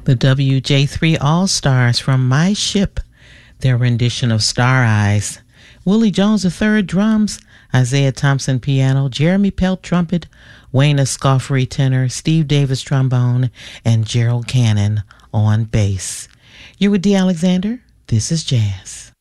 The WJ3 All-Stars from My Ship, their rendition of Star Eyes. Willie Jones III drums, Isaiah Thompson piano, Jeremy Pelt trumpet, Wayne Escoffery tenor, Steve Davis trombone, and Gerald Cannon on bass. You're with Dee Alexander. This is Jazz.